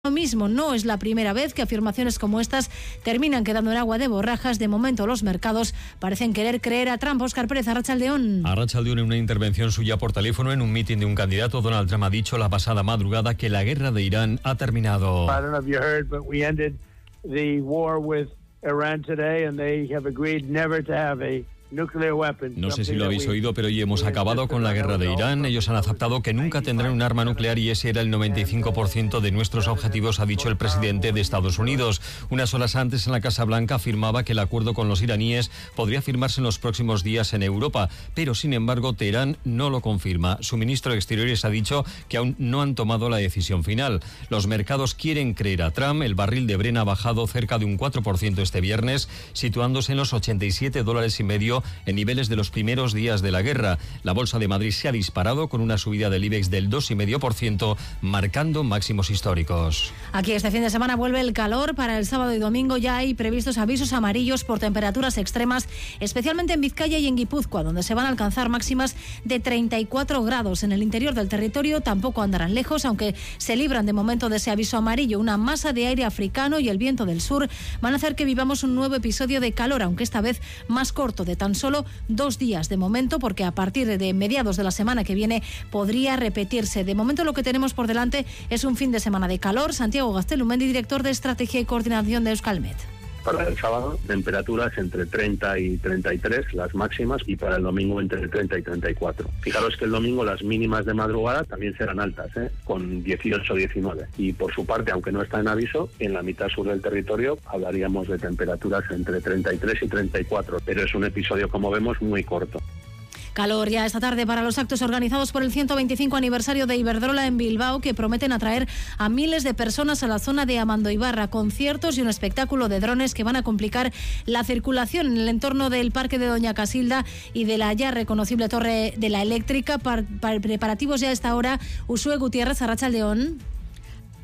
Lo mismo, no es la primera vez que afirmaciones como estas terminan quedando en agua de borrajas. De momento los mercados parecen querer creer a Trump. Óscar Pérez, Arratsaldeón. Arratsaldeón, en una intervención suya por teléfono en un mitin de un candidato, Donald Trump ha dicho la pasada madrugada que la guerra de Irán ha terminado. I don't know if you heard, but we ended the war with Iran today and they have agreed never to have a nuclear weapon. No sé si lo habéis oído, pero hoy hemos acabado con la guerra de Irán. Ellos han aceptado que nunca tendrán un arma nuclear y ese era el 95% de nuestros objetivos, ha dicho el presidente de Estados Unidos. Unas horas antes, en la Casa Blanca, afirmaba que el acuerdo con los iraníes podría firmarse en los próximos días en Europa, pero sin embargo Teherán no lo confirma. Su ministro de Exteriores ha dicho que aún no han tomado la decisión final. Los mercados quieren creer a Trump. El barril de Brent ha bajado cerca de un 4% este viernes, situándose en los $87,50 en niveles de los primeros días de la guerra. La Bolsa de Madrid se ha disparado con una subida del IBEX del 2,5%, marcando máximos históricos. Aquí este fin de semana vuelve el calor. Para el sábado y domingo ya hay previstos avisos amarillos por temperaturas extremas, especialmente en Vizcaya y en Guipúzcoa, donde se van a alcanzar máximas de 34 grados. En el interior del territorio tampoco andarán lejos, aunque se libran de momento de ese aviso amarillo. Una masa de aire africano y el viento del sur van a hacer que vivamos un nuevo episodio de calor, aunque esta vez más corto, de tan solo 2 días de momento, porque a partir de mediados de la semana que viene podría repetirse. De momento lo que tenemos por delante es un fin de semana de calor. Santiago Gaztelumendi, director de Estrategia y Coordinación de Euskalmet. Para el sábado, temperaturas entre 30 y 33, las máximas, y para el domingo entre 30 y 34. Fijaros que el domingo las mínimas de madrugada también serán altas, con 18 o 19. Y por su parte, aunque no está en aviso, en la mitad sur del territorio hablaríamos de temperaturas entre 33 y 34, pero es un episodio, como vemos, muy corto. Calor ya esta tarde para los actos organizados por el 125 aniversario de Iberdrola en Bilbao, que prometen atraer a miles de personas a la zona de Amandoibarra. Conciertos y un espectáculo de drones que van a complicar la circulación en el entorno del Parque de Doña Casilda y de la ya reconocible Torre de la Eléctrica. Preparativos ya a esta hora. Usue Gutiérrez, Arratsaldeón.